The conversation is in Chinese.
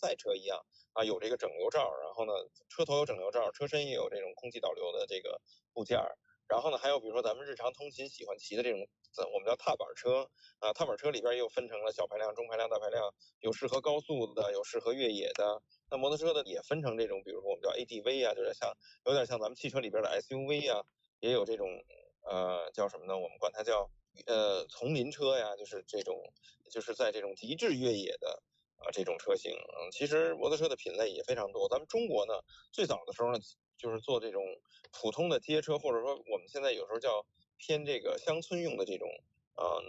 赛车一样啊，有这个整流罩，然后呢，车头有整流罩，车身也有这种空气导流的这个部件。然后呢，还有比如说咱们日常通勤喜欢骑的这种，我们叫踏板车啊，踏板车里边又分成了小排量、中排量、大排量，有适合高速的，有适合越野的。那摩托车的也分成这种，比如说我们叫 ADV 啊，就是有点像咱们汽车里边的 SUV 啊，也有这种叫什么呢？我们管它叫丛林车呀，就是这种，就是在这种极致越野的这种车型。其实摩托车的品类也非常多。咱们中国呢，最早的时候呢，就是做这种普通的街车，或者说我们现在有时候叫偏这个乡村用的这种